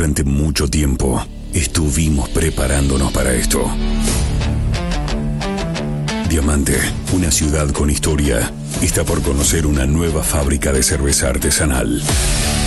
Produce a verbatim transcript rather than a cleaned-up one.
Durante mucho tiempo estuvimos preparándonos para esto. Diamante, una ciudad con historia, está por conocer una nueva fábrica de cerveza artesanal.